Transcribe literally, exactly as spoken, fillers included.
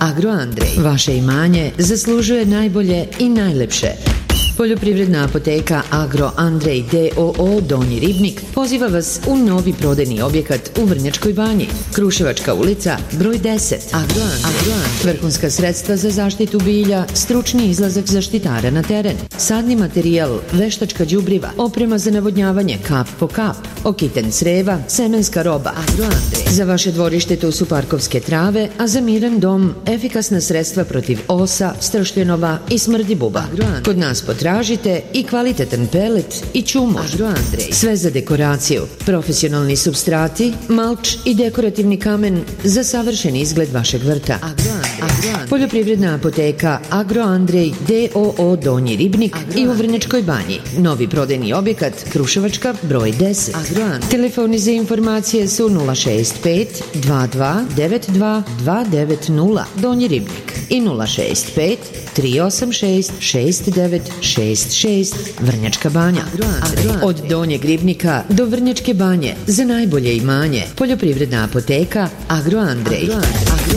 Agro Andrej. Vaše imanje zaslužuje najbolje i najlepše. Poljoprivredna apoteka Agro Andrej d o o Donji Ribnik poziva vas u novi prodajni objekat u Vrnjačkoj banji. Kruševačka ulica, broj deset. Agro Andrej. Vrhunska sredstva za zaštitu bilja, stručni izlazak zaštitara na teren, sadni materijal, veštačka đubriva, oprema za navodnjavanje kap po kap, okiten creva, semenska roba. Agro Andrej. Za vaše dvorište tu su parkovske trave, a za miran dom efikasna sredstva protiv osa, stršljenova i smrdi buba. Kod nas potražite Tražite i kvalitetan pelet i čumur. Agro Andrej. Sve za dekoraciju, profesionalni supstrati, malč i dekorativni kamen za savršen izgled vašeg vrta. Agro Andrej. Poljoprivredna apoteka Agro Andrej d o o Donji Ribnik i u Vrnjačkoj banji. Novi prodajni objekat Kruševačka, broj deset. Telefoni za informacije su nula šest pet dva dva devet dva dva devet nula Donji Ribnik i nula šest pet tri osam šest šest devet šest šest Vrnjačka banja. Od Donjeg Ribnika do Vrnjačke banje za najbolje imanje. Poljoprivredna apoteka Agro Andrej.